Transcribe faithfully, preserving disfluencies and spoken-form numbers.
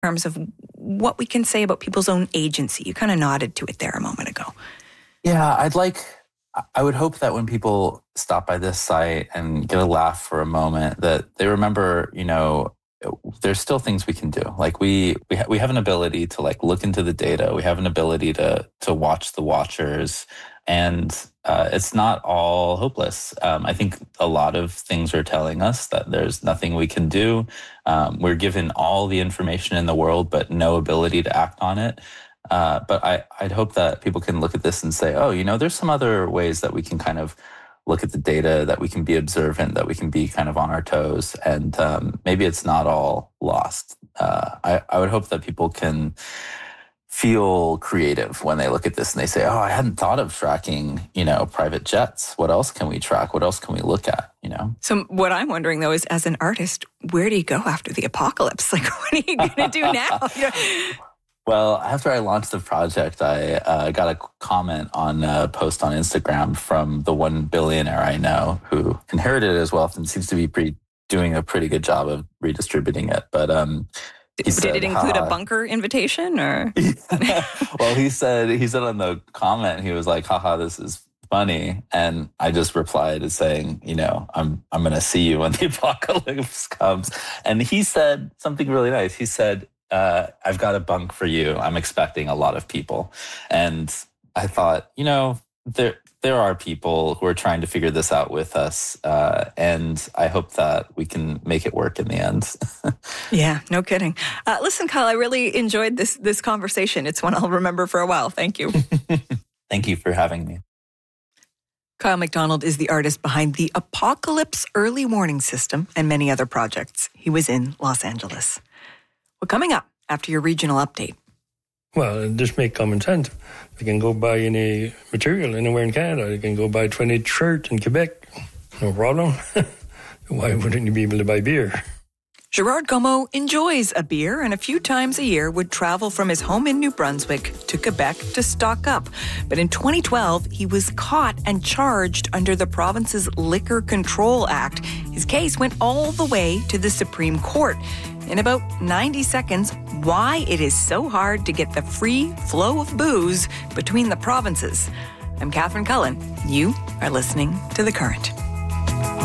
terms of what we can say about people's own agency. You kind of nodded to it there a moment ago. Yeah, I'd like, I would hope that when people stop by this site and get a laugh for a moment, that they remember, you know, there's still things we can do. Like we we, ha- we have an ability to like look into the data. We have an ability to to watch the watchers, and uh, it's not all hopeless. Um, I think a lot of things are telling us that there's nothing we can do. Um, we're given all the information in the world, but no ability to act on it. Uh, but I, I'd hope that people can look at this and say, oh, you know, there's some other ways that we can kind of look at the data, that we can be observant, that we can be kind of on our toes, and um, maybe it's not all lost. Uh, I, I would hope that people can feel creative when they look at this and they say, oh, I hadn't thought of tracking, you know, private jets. What else can we track? What else can we look at, you know? So what I'm wondering, though, is as an artist, where do you go after the apocalypse? Like, what are you going to do now? You know? Well, after I launched the project, I uh, got a comment on a post on Instagram from the one billionaire I know who inherited his wealth and seems to be pretty, doing a pretty good job of redistributing it. But um, he did said, it include a bunker invitation, or? Well, he said he said on the comment, he was like, "Haha, this is funny," and I just replied as saying, "You know, I'm I'm going to see you when the apocalypse comes." And he said something really nice. He said, Uh, I've got a bunk for you. I'm expecting a lot of people. And I thought, you know, there there are people who are trying to figure this out with us. Uh, and I hope that we can make it work in the end. Yeah, no kidding. Uh, listen, Kyle, I really enjoyed this this conversation. It's one I'll remember for a while. Thank you. Thank you for having me. Kyle MacDonald is the artist behind the Apocalypse Early Warning System and many other projects. He was in Los Angeles. Well, coming up after your regional update. Well, just make common sense. You can go buy any material anywhere in Canada. You can go buy twenty shirts in Quebec. No problem. Why wouldn't you be able to buy beer? Gerard Como enjoys a beer and a few times a year would travel from his home in New Brunswick to Quebec to stock up. But in twenty twelve, he was caught and charged under the province's Liquor Control Act. His case went all the way to the Supreme Court. In about ninety seconds, why it is so hard to get the free flow of booze between the provinces. I'm Catherine Cullen. You are listening to The Current.